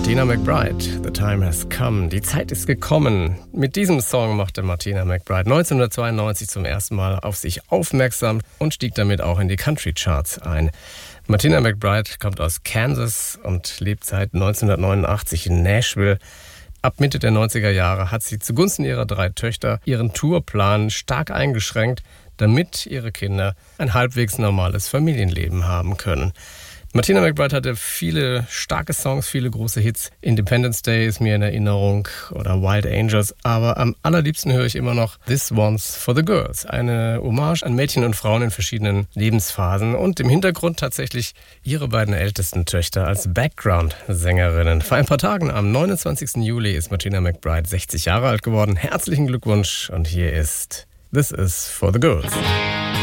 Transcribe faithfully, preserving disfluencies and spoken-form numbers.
Martina McBride, The Time Has Come. Die Zeit ist gekommen. Mit diesem Song machte Martina McBride neunzehnhundertzweiundneunzig zum ersten Mal auf sich aufmerksam und stieg damit auch in die Country-Charts ein. Martina McBride kommt aus Kansas und lebt seit neunzehnhundertneunundachtzig in Nashville. Ab Mitte der neunziger Jahre hat sie zugunsten ihrer drei Töchter ihren Tourplan stark eingeschränkt, damit ihre Kinder ein halbwegs normales Familienleben haben können. Martina McBride hatte viele starke Songs, viele große Hits. Independence Day ist mir in Erinnerung oder Wild Angels. Aber am allerliebsten höre ich immer noch This One's for the Girls. Eine Hommage an Mädchen und Frauen in verschiedenen Lebensphasen. Und im Hintergrund tatsächlich ihre beiden ältesten Töchter als Background-Sängerinnen. Vor ein paar Tagen, am neunundzwanzigsten Juli, ist Martina McBride sechzig Jahre alt geworden. Herzlichen Glückwunsch und hier ist This Is for the Girls.